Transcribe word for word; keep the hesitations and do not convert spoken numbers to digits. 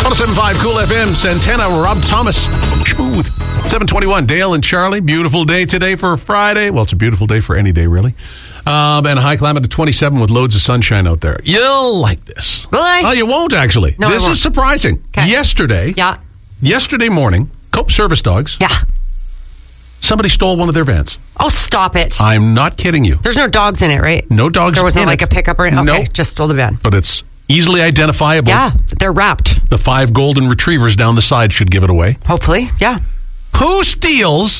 one oh seven point five Cool F M, Santana, Rob Thomas. Smooth. seven twenty-one, Dale and Charlie. Beautiful day today for Friday. Well, it's a beautiful day for any day, really. Um, and a high climate of twenty-seven with loads of sunshine out there. You'll like this. Really? Oh, you won't, actually. No, This I won't. is surprising. Okay. Yesterday, Yeah. yesterday morning, Cope Service Dogs, Yeah. somebody stole one of their vans. Oh, stop it. I'm not kidding you. There's no dogs in it, right? No dogs There wasn't in like it. a pickup or anything? Okay, Nope. just stole the van. But it's easily identifiable. Yeah, they're wrapped. The five golden retrievers down the side should give it away. Hopefully, yeah. Who steals